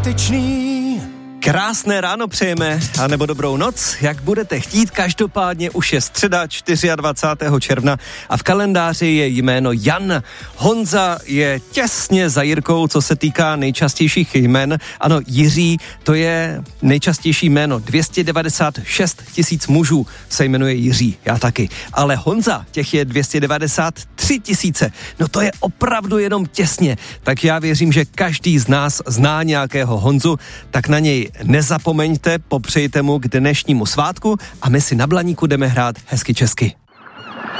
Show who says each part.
Speaker 1: zmatečný.
Speaker 2: Krásné ráno přejeme, anebo dobrou noc, jak budete chtít. Každopádně už je středa 24. června a v kalendáři je jméno Jan. Honza je těsně za Jirkou, co se týká nejčastějších jmen. Ano, Jiří, to je nejčastější jméno. 296 000 mužů se jmenuje Jiří, já taky. Ale Honza, těch je 293 000. No to je opravdu jenom těsně. Tak já věřím, že každý z nás zná nějakého Honzu, tak na něj nezapomeňte, popřejte mu k dnešnímu svátku a my si na Blaníku jdeme hrát hezky česky.